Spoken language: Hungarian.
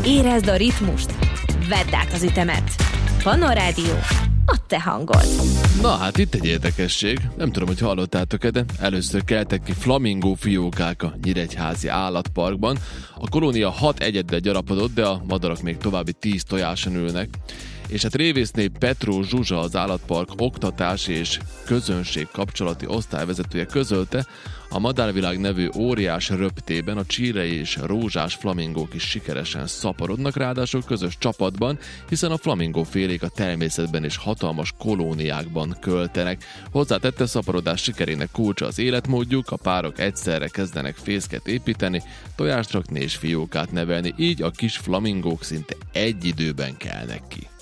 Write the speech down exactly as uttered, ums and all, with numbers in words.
Érezd a ritmust, vedd át az ütemet. Pannon Rádió, a te hangod. Na hát itt egy érdekesség, nem tudom, hogy hallottátok-e, de először keltek ki flamingó fiókák a Nyíregyházi állatparkban. A kolónia hat egyeddel gyarapodott, de a madarak még további tíz tojáson ülnek. És hát révészné Petró Zsuzsa, az állatpark oktatási és közönség kapcsolati osztályvezetője közölte, a Madárvilág nevű óriás röptében a csírai és rózsás flamingók is sikeresen szaporodnak, ráadásul közös csapatban, hiszen a flamingófélék a természetben és hatalmas kolóniákban költenek. Hozzátette, szaporodás sikerének kulcsa az életmódjuk, a párok egyszerre kezdenek fészket építeni, tojást rakni és fiókát nevelni, így a kis flamingók szinte egy időben kelnek ki.